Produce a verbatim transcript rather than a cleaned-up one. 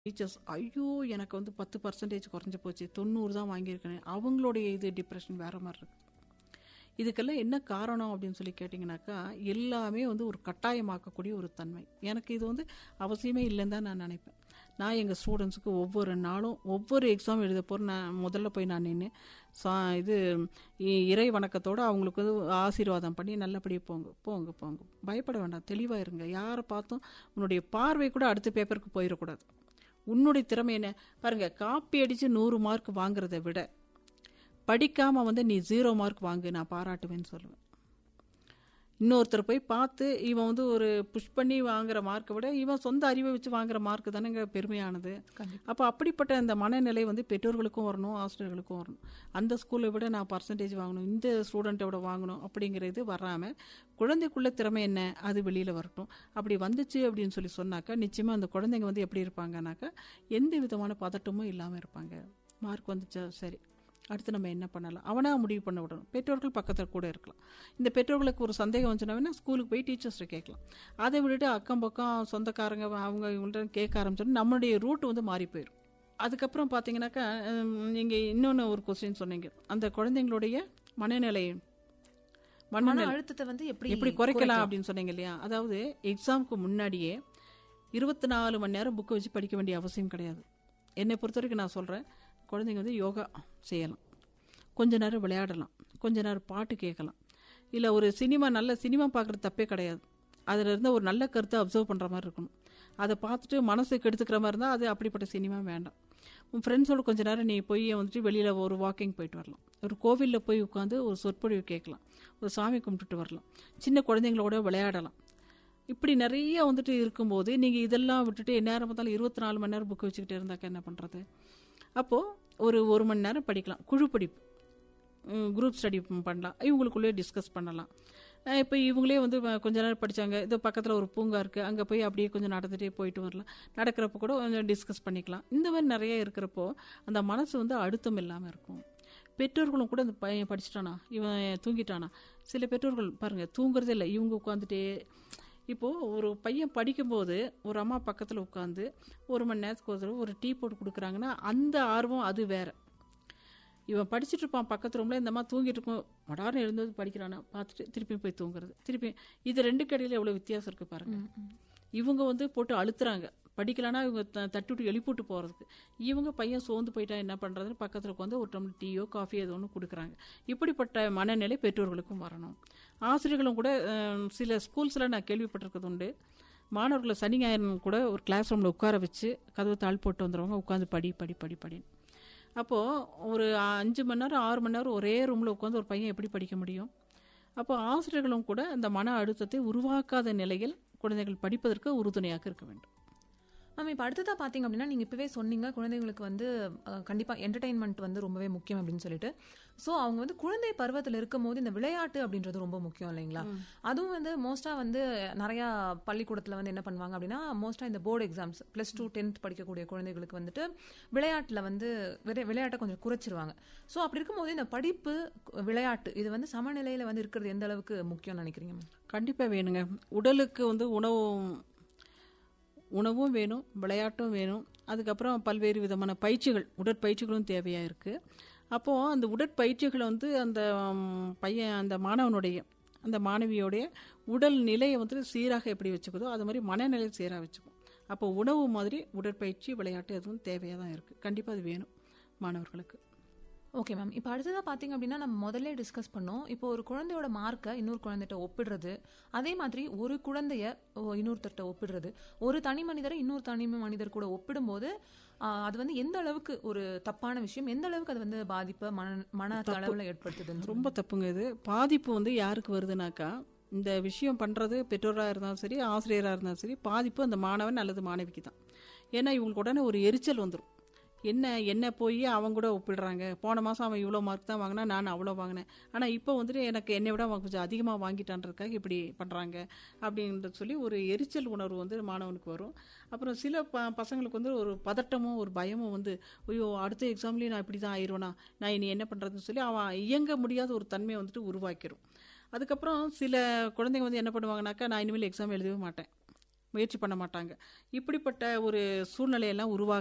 Teachers ஐயோ எனக்கு வந்து பத்து பர்சன்டேஜ் குறைஞ்சி போச்சு, தொண்ணூறு தான் வாங்கியிருக்கேன், அவங்களுடைய இது டிப்ரெஷன் வேற மாதிரி இருக்கு. இதுக்கெல்லாம் என்ன காரணம் அப்படின்னு சொல்லி கேட்டிங்கனாக்கா, எல்லாமே வந்து ஒரு கட்டாயமாக்கக்கூடிய ஒரு தன்மை. எனக்கு இது வந்து அவசியமே இல்லைன்னு தான் நான் நினைப்பேன். நான் எங்கள் ஸ்டூடெண்ட்ஸுக்கு ஒவ்வொரு நாளும் ஒவ்வொரு எக்ஸாம் எழுத போகிற நான் முதல்ல போய் நான் நின்று சா இது இ- இறை வணக்கத்தோடு அவங்களுக்கு வந்து ஆசீர்வாதம் பண்ணி நல்லபடியாக போங்க போங்க போங்க, பயப்பட வேண்டாம், தெளிவாக இருங்க, யாரை பார்த்தும் உன்னுடைய பார்வை கூட அடுத்த பேப்பருக்கு போயிடக்கூடாது. உன்னுடைய திறமை என்ன பாருங்க, காப்பி அடித்து நூறு மார்க் வாங்குறதை விட படிக்காமல் வந்து நீ ஜீரோ மார்க் வாங்கு, நான் பாராட்டுவேன்னு சொல்லுவேன். இன்னொருத்தர் போய் பார்த்து இவன் வந்து ஒரு புஷ் பண்ணி வாங்குற மார்க்கை விட இவன் சொந்த அறிவை வச்சு வாங்குற மார்க் தானேங்க பெருமையானது. அப்போ அப்படிப்பட்ட அந்த மனநிலை வந்து பெற்றோர்களுக்கும் வரணும், ஆசிரியர்களுக்கும் வரணும். அந்த ஸ்கூலை விட நான் பர்சன்டேஜ் வாங்கணும், இந்த ஸ்டூடெண்ட்டை விட வாங்கணும் அப்படிங்கிறது வராமல் குழந்தைக்குள்ள திறமை என்ன அது வெளியில் வரட்டும். அப்படி வந்துச்சு அப்படின்னு சொல்லி சொன்னாக்கா நிச்சயமாக அந்த குழந்தைங்க வந்து எப்படி இருப்பாங்கனாக்கா எந்த விதமான பதட்டமும் இல்லாமல் இருப்பாங்க. மார்க் வந்துச்சா சரி, அடுத்து நம்ம என்ன பண்ணலாம், அவனா முடிவு பண்ண விடணும். பெற்றோர்கள் பக்கத்தில் கூட இருக்கலாம். இந்த பெற்றோர்களுக்கு ஒரு சந்தேகம் வந்துச்சுன்னா ஸ்கூலுக்கு போய் டீச்சர்ஸ்ட்டை கேட்கலாம். அதை விட்டுட்டு அக்கம் பக்கம் சொந்தக்காரங்க அவங்க இவங்கள்ட்ட கேட்க ஆரம்பிச்சோன்னா நம்மளுடைய ரூட் வந்து மாறி போயிடும். அதுக்கப்புறம் பார்த்தீங்கன்னாக்கா நீங்கள் இன்னொன்று ஒரு கொஸ்டின் சொன்னீங்க, அந்த குழந்தைங்களுடைய மனநிலை மன மனநிலை அழுத்தத்தை வந்து எப்படி எப்படி குறைக்கலாம் அப்படின்னு சொன்னீங்க இல்லையா. அதாவது எக்ஸாமுக்கு முன்னாடியே இருபத்தி நாலு மணி நேரம் புக்கை வச்சு படிக்க வேண்டிய அவசியம் கிடையாது. என்னை பொறுத்த வரைக்கும் நான் சொல்கிறேன், குழந்தைங்க வந்து யோகா செய்யலாம், கொஞ்ச நேரம் விளையாடலாம், கொஞ்ச நேரம் பாட்டு கேட்கலாம், இல்லை ஒரு சினிமா, நல்ல சினிமா பார்க்குறது தப்பே கிடையாது. அதில் இருந்தால் ஒரு நல்ல கருத்தை அப்சர்வ் பண்ணுற மாதிரி இருக்கணும். அதை பார்த்துட்டு மனசுக்கு எடுத்துக்கிற மாதிரி இருந்தால் அது அப்படிப்பட்ட சினிமா வேண்டாம். உன் ஃப்ரெண்ட்ஸோட கொஞ்ச நேரம் நீ போய் வந்துட்டு வெளியில் ஒரு வாக்கிங் போயிட்டு வரலாம், ஒரு கோவிலில் போய் உட்காந்து ஒரு சொற்பொழிவு கேட்கலாம், ஒரு சாமி கும்பிட்டுட்டு வரலாம், சின்ன குழந்தைங்களோட விளையாடலாம். இப்படி நிறைய வந்துட்டு இருக்கும்போது நீங்கள் இதெல்லாம் விட்டுட்டு நேரம் பார்த்தாலும் இருபத்தி நாலு மணி நேரம் புக்கு வச்சுக்கிட்டே இருந்தாக்கா என்ன பண்ணுறது. அப்போது ஒரு ஒரு மணி நேரம் படிக்கலாம், குழு படிப்பு, குரூப் ஸ்டடி பண்ணலாம், இவங்களுக்குள்ளேயே டிஸ்கஸ் பண்ணலாம். இப்போ இவங்களே வந்து கொஞ்ச நேரம் படித்தாங்க, இது பக்கத்தில் ஒரு பூங்கா இருக்குது, அங்கே போய் அப்படியே கொஞ்சம் நடந்துகிட்டே போயிட்டு வரலாம், நடக்கிறப்ப கூட கொஞ்சம் டிஸ்கஸ் பண்ணிக்கலாம். இந்த மாதிரி நிறைய இருக்கிறப்போ அந்த மனசு வந்து அழுத்தம் இல்லாமல் இருக்கும். பெற்றோர்களும் கூட இந்த பையன் படிச்சிட்டானா, இவன் தூங்கிட்டானா, சில பெற்றோர்கள் பாருங்கள் தூங்குறதே இல்லை, இவங்க உட்காந்துட்டே. இப்போது ஒரு பையன் படிக்கும்போது ஒரு அம்மா பக்கத்தில் உட்காந்து ஒரு மணி நேரத்துக்கு ஒரு தடவை ஒரு டீ போட்டு கொடுக்குறாங்கன்னா அந்த ஆர்வம் அது வேறு. இவன் படிச்சுட்டு இருப்பான் பக்கத்து ரூமில், இந்த அம்மா தூங்கிட்டு இருக்கும், மடார்னு எழுந்தது படிக்கிறானா பார்த்துட்டு திருப்பி போய் தூங்குறது, திருப்பி இது ரெண்டு கடையில் எவ்வளோ வித்தியாசம் இருக்குது பாருங்கள். இவங்க வந்து போட்டு அழுத்துறாங்க, படிக்கலான்னா இவங்க த தட்டுவிட்டு எழுப்பிவிட்டு போகிறதுக்கு, இவங்க பையன் சோர்ந்து போயிட்டா என்ன பண்ணுறதுன்னு பக்கத்தில் உட்காந்து ஒரு டம்ளர் டீயோ காஃபியோ ஏதோ ஒன்று கொடுக்குறாங்க. இப்படிப்பட்ட மனநிலை பெற்றோர்களுக்கும் வரணும். ஆசிரியர்களும் கூட அஹ், சில ஸ்கூல்ஸில் நான் கேள்விப்பட்டிருக்கிறது உண்டு, மாணவர்களை சனி ஞாயிறு கூட ஒரு கிளாஸ் ரூமில் உட்கார வச்சு கதவு தாள் போட்டு வந்துடுவாங்க, உட்காந்து படி படி படி படின்னு. அப்போது ஒரு அஞ்சு மணி நேரம் ஆறு மணி நேரம் ஒரே ரூமில் உட்காந்து ஒரு பையன் எப்படி படிக்க முடியும். அப்போ ஆசிரியர்களும் கூட அந்த மன அழுத்தத்தை உருவாக்காத நிலையில் குழந்தைகள் படிப்பதற்கு உறுதுணையாக இருக்க வேண்டும். மேம், இப்போ அடுத்ததாக பார்த்தீங்க அப்படின்னா நீங்கள் இப்போவே சொன்னீங்க குழந்தைங்களுக்கு வந்து கண்டிப்பாக என்டர்டெயின்மெண்ட் வந்து ரொம்பவே முக்கியம் அப்படின்னு சொல்லிட்டு. ஸோ அவங்க வந்து குழந்தை பருவத்தில் இருக்கும் போது இந்த விளையாட்டு அப்படின்றது ரொம்ப முக்கியம் இல்லைங்களா. அதுவும் வந்து மோஸ்ட்டாக வந்து நிறையா பள்ளிக்கூடத்தில் வந்து என்ன பண்ணுவாங்க அப்படின்னா, மோஸ்ட்டாக இந்த board exams plus to tenth படிக்கக்கூடிய குழந்தைகளுக்கு வந்துட்டு விளையாட்டில் வந்து விளை விளையாட்டை கொஞ்சம் குறைச்சிருவாங்க. ஸோ அப்படி இருக்கும்போது இந்த படிப்பு விளையாட்டு இது வந்து சமநிலையில் வந்து இருக்கிறது எந்த அளவுக்கு முக்கியம்னு நினைக்கிறீங்க மேம்? கண்டிப்பாக வேணுங்க. உடலுக்கு வந்து உணவு உணவும் வேணும், விளையாட்டும் வேணும், அதுக்கப்புறம் பல்வேறு விதமான பயிற்சிகள் உடற்பயிற்சிகளும் தேவையாக இருக்குது. அப்போது அந்த உடற்பயிற்சிகளை வந்து அந்த ம், பையன் அந்த மாணவனுடைய அந்த மாணவியோடைய உடல் நிலையை வந்து சீராக எப்படி வச்சுக்குதோ அது மாதிரி மனநிலை சீராக வச்சுக்கும். அப்போ உணவு மாதிரி உடற்பயிற்சி விளையாட்டு எதுவும் தேவையாக தான் இருக்குது. கண்டிப்பாக அது வேணும் மாணவர்களுக்கு. ஓகே மேம், இப்போ அடுத்ததாக பார்த்தீங்க அப்படின்னா நம்ம முதல்ல டிஸ்கஸ் பண்ணோம், இப்போ ஒரு குழந்தையோட மார்க்கை இன்னொரு குழந்தைகிட்ட ஒப்பிடுறது, அதே மாதிரி ஒரு குழந்தைய ஓ, இன்னொருத்தர்கிட்ட ஒப்பிடுறது, ஒரு தனி மனிதரை இன்னொரு தனி மனிதர் கூட ஒப்பிடும்போது ஆஹ், அது வந்து எந்த அளவுக்கு ஒரு தப்பான விஷயம், எந்த அளவுக்கு அது வந்து பாதிப்பை மன மன அளவில் ஏற்படுத்துதுன்னு ரொம்ப தப்புங்க. இது பாதிப்பு வந்து யாருக்கு வருதுனாக்கா, இந்த விஷயம் பண்ணுறது பெற்றோராக இருந்தாலும் சரி ஆசிரியராக இருந்தாலும் சரி, பாதிப்பு அந்த மாணவன் அல்லது மாணவிக்கு தான். ஏன்னா இவங்களுக்கு உடனே ஒரு எரிச்சல் வந்துடும். என்ன என்ன போய் அவங்க கூட ஒப்பிடுறாங்க, போன மாதம் அவன் இவ்வளோ மார்க் தான் வாங்கினா நான் அவ்வளோ வாங்கினேன், ஆனால் இப்போ வந்துட்டு எனக்கு என்னை விட அவன் கொஞ்சம் அதிகமாக வாங்கிட்டான்றதுக்காக இப்படி பண்ணுறாங்க அப்படின்றது சொல்லி ஒரு எரிச்சல் உணர்வு வந்து மாணவனுக்கு வரும். அப்புறம் சில ப பசங்களுக்கு வந்து ஒரு பதட்டமும் ஒரு பயமும் வந்து, ஐயோ அடுத்த எக்ஸாம்லேயும் நான் இப்படி தான் ஆயிடுவேனா, நான் இனி என்ன பண்ணுறதுன்னு சொல்லி அவன் இயங்க முடியாத ஒரு தன்மையை வந்துட்டு உருவாக்கிடும். அதுக்கப்புறம் சில குழந்தைங்க வந்து என்ன பண்ணுவாங்கனாக்கா, நான் இனிமேல் எக்ஸாம் எழுதவே மாட்டேன், முயற்சி பண்ண மாட்டாங்க. இப்படிப்பட்ட ஒரு சூழ்நிலையெல்லாம் உருவாக